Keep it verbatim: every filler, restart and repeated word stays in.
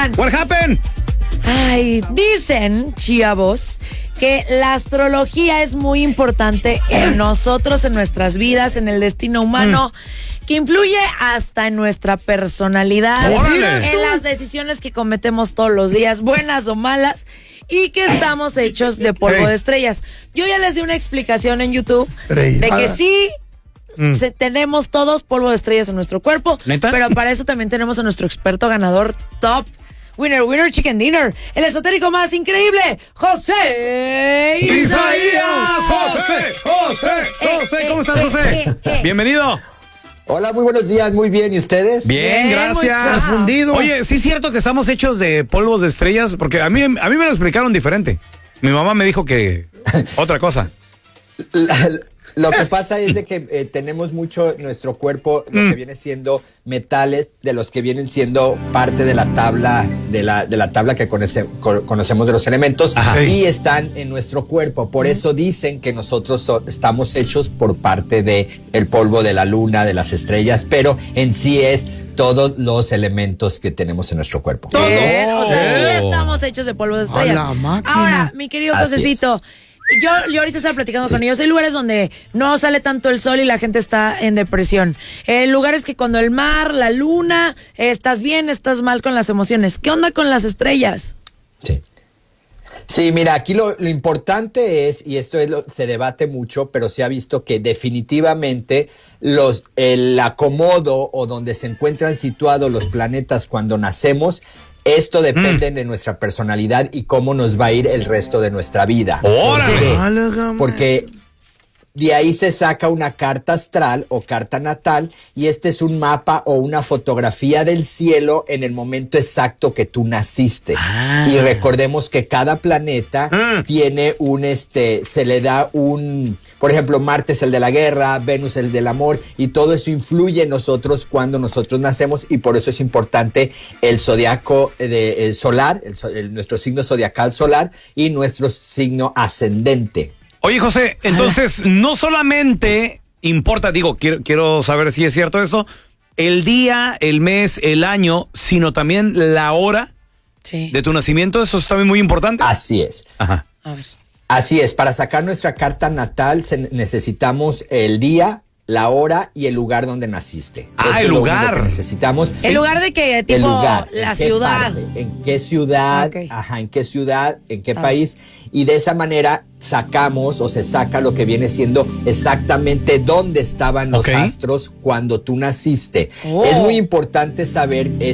Oigan. What happened? Ay, dicen, chavos, que la astrología es muy importante en nosotros, en nuestras vidas, en el destino humano, mm. que influye hasta en nuestra personalidad, ¡Órale! en las decisiones que cometemos todos los días, buenas o malas, y que estamos hechos de polvo hey. de estrellas. Yo ya les di una explicación en YouTube Estrella. de que sí mm. se, tenemos todos polvo de estrellas en nuestro cuerpo, ¿Neta? pero para eso también tenemos a nuestro experto ganador top. Winner, winner, chicken dinner. El esotérico más increíble, José Isaías. José, José, José. ¿Cómo estás, José? Eh, eh, eh. Bienvenido. Hola, muy buenos días, muy bien, ¿y ustedes? Bien, bien gracias. Fundido. Oye, ¿sí es cierto que estamos hechos de polvos de estrellas? Porque a mí, a mí me lo explicaron diferente. Mi mamá me dijo que otra cosa. La, Lo que pasa es de que eh, tenemos mucho en nuestro cuerpo lo mm. que viene siendo metales de los que vienen siendo parte de la tabla de la de la tabla que conoce, conocemos de los elementos. Ajá. Y están en nuestro cuerpo. Por eso dicen que nosotros so, estamos hechos por parte de el polvo de la luna, de las estrellas, pero en sí es todos los elementos que tenemos en nuestro cuerpo. Todo. Bien, o sea, sí estamos hechos de polvo de estrellas. Ahora, mi querido Josecito, Yo, yo ahorita estaba platicando sí. con ellos. Hay lugares donde no sale tanto el sol y la gente está en depresión. Eh, lugares que cuando el mar, la luna, eh, estás bien, estás mal con las emociones. ¿Qué onda con las estrellas? Sí. Sí, mira, aquí lo, lo importante es, y esto es lo, se debate mucho, pero se ha visto que definitivamente los, el acomodo o donde se encuentran situados los planetas cuando nacemos, esto depende mm. de nuestra personalidad y cómo nos va a ir el resto de nuestra vida. ¡Órale! Porque de ahí se saca una carta astral o carta natal y este es un mapa o una fotografía del cielo en el momento exacto que tú naciste. Ah. Y recordemos que cada planeta ah. tiene un, este, se le da un, por ejemplo, Marte es el de la guerra, Venus el del amor y todo eso influye en nosotros cuando nosotros nacemos y por eso es importante el zodiaco de, el solar, el, el, nuestro signo zodiacal solar y nuestro signo ascendente. Oye, José, entonces no solamente importa, digo, quiero, quiero saber si es cierto esto, el día, el mes, el año, sino también la hora sí. de tu nacimiento, eso es también muy importante. Así es. Ajá. A ver. Así es, para sacar nuestra carta natal se, necesitamos el día, la hora y el lugar donde naciste. Ah, Eso el es lugar. Lo que necesitamos. ¿El lugar de qué? Tipo el lugar, la ¿en ciudad. Qué parte, ¿En qué ciudad? Okay. Ajá, ¿en qué ciudad? ¿En qué ah. país? Y de esa manera sacamos o se saca lo que viene siendo exactamente dónde estaban los okay. astros cuando tú naciste. Oh. Es muy importante saber